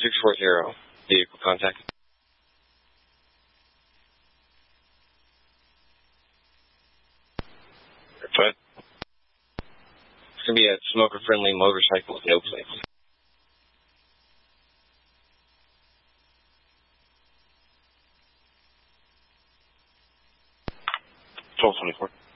640, vehicle contact. Foot. It's going to be a smoker-friendly motorcycle with no plates. 1224.